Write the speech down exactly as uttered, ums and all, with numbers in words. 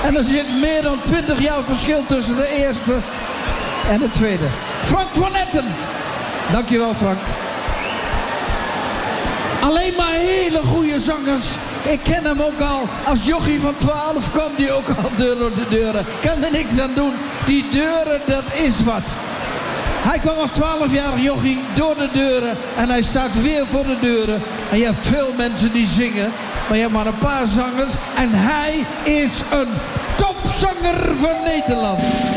En er zit meer dan twintig jaar verschil tussen de eerste en de tweede. Frank van Etten. Dankjewel, Frank. Alleen maar hele goede zangers. Ik ken hem ook al. Als jochie van twaalf kwam die ook al deur door de deuren. Ik kan er niks aan doen. Die deuren, dat is wat. Hij kwam als twaalfjarig jochie door de deuren. En hij staat weer voor de deuren. En je hebt veel mensen die zingen. Maar je hebt maar een paar zangers. En hij is een topzanger van Nederland.